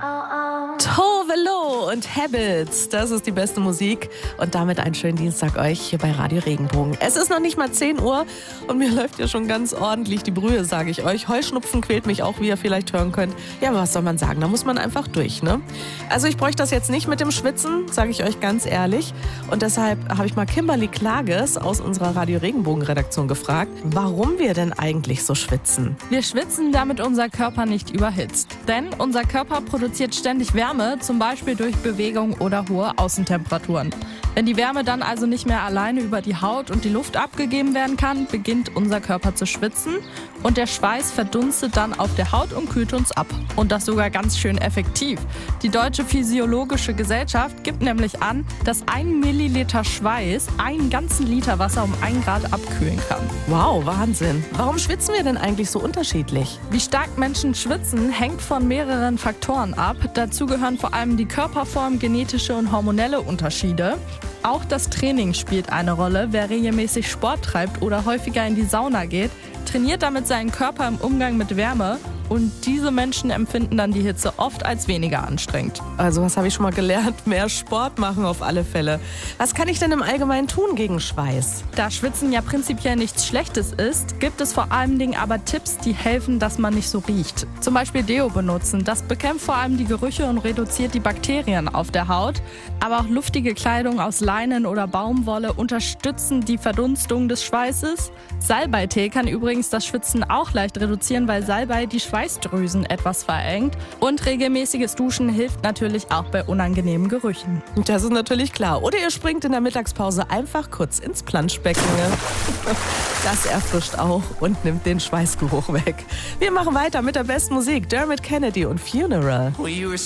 Tove Lo und Habits, das ist die beste Musik. Und damit einen schönen Dienstag euch hier bei Radio Regenbogen. Es ist noch nicht mal 10 Uhr und mir läuft ja schon ganz ordentlich die Brühe, sage ich euch. Heuschnupfen quält mich auch, wie ihr vielleicht hören könnt. Ja, aber was soll man sagen, da muss man einfach durch, ne? Also ich bräuchte das jetzt nicht mit dem Schwitzen, sage ich euch ganz ehrlich. Und deshalb habe ich mal Kimberly Klages aus unserer Radio Regenbogen-Redaktion gefragt, warum wir denn eigentlich so schwitzen. Wir schwitzen, damit unser Körper nicht überhitzt. Denn unser Körper produziert ständig Wärme, zum Beispiel durch Bewegung oder hohe Außentemperaturen. Wenn die Wärme dann also nicht mehr alleine über die Haut und die Luft abgegeben werden kann, beginnt unser Körper zu schwitzen und der Schweiß verdunstet dann auf der Haut und kühlt uns ab. Und das sogar ganz schön effektiv. Die Deutsche Physiologische Gesellschaft gibt nämlich an, dass 1 Milliliter Schweiß einen ganzen Liter Wasser um 1 Grad abkühlen kann. Wow, Wahnsinn. Warum schwitzen wir denn eigentlich so unterschiedlich? Wie stark Menschen schwitzen, hängt von mehreren Faktoren ab. Dazu gehören vor allem die Körperform, genetische und hormonelle Unterschiede. Auch das Training spielt eine Rolle. Wer regelmäßig Sport treibt oder häufiger in die Sauna geht, trainiert damit seinen Körper im Umgang mit Wärme. Und diese Menschen empfinden dann die Hitze oft als weniger anstrengend. Also was habe ich schon mal gelernt? Mehr Sport machen auf alle Fälle. Was kann ich denn im Allgemeinen tun gegen Schweiß? Da Schwitzen ja prinzipiell nichts Schlechtes ist, gibt es vor allen Dingen aber Tipps, die helfen, dass man nicht so riecht. Zum Beispiel Deo benutzen. Das bekämpft vor allem die Gerüche und reduziert die Bakterien auf der Haut. Aber auch luftige Kleidung aus Leinen oder Baumwolle unterstützen die Verdunstung des Schweißes. Salbeitee kann übrigens das Schwitzen auch leicht reduzieren, weil Salbei die Schweißdrüsen etwas verengt. Und regelmäßiges Duschen hilft natürlich auch bei unangenehmen Gerüchen. Das ist natürlich klar. Oder ihr springt in der Mittagspause einfach kurz ins Planschbecken. Das erfrischt auch und nimmt den Schweißgeruch weg. Wir machen weiter mit der besten Musik. Dermot Kennedy und Funeral.